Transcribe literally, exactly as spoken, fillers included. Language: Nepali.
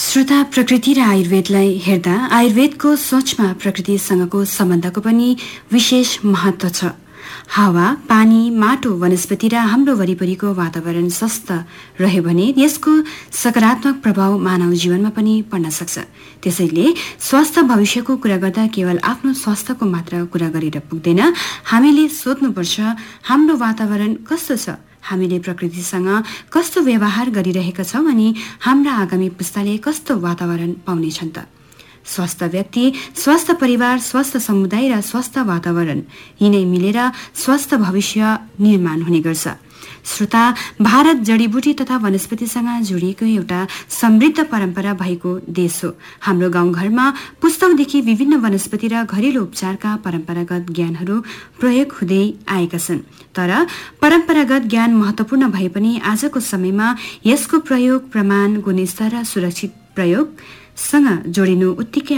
श्रोता, प्रकृति र आयुर्वेदलाई हेर्दा आयुर्वेदको सोचमा प्रकृतिसँगको सम्बन्धको पनि विशेष महत्व छ। हावा, पानी, माटो, वनस्पति र हाम्रो वरिपरिको वातावरण स्वस्थ रह्यो भने यसको सकारात्मक प्रभाव मानव जीवनमा पनि पर्न सक्छ। त्यसैले स्वस्थ भविष्यको कुरा गर्दा केवल आफ्नो स्वास्थ्यको मात्र कुरा गरेर पुग्दैन। हामीले सोध्नुपर्छ, हाम्रो वातावरण कस्तो छ, हामीले प्रकृतिसँग कस्तो व्यवहार गरिरहेका छौं अनि हाम्रा आगामी पुस्ताले कस्तो वातावरण पाउनेछन् त। स्वस्थ व्यक्ति, स्वस्थ परिवार, स्वस्थ समुदाय र स्वस्थ वातावरण यिनै मिलेर स्वस्थ भविष्य निर्माण हुने गर्छ। श्रोता, भारत जडीबुटी तथा वनस्पतिसँग जोडिएको एउटा समृद्ध परम्परा भएको देश हो। हाम्रो गाउँघरमा पुस्तौंदेखि विभिन्न वनस्पति र घरेलु उपचारका परम्परागत ज्ञानहरू प्रयोग हुँदै आएका छन्। तर परम्परागत ज्ञान महत्वपूर्ण भए पनि आजको समयमा यसको प्रयोग प्रमाण, गुणस्तर र सुरक्षित प्रयोगसँग जोडिनु उत्तिकै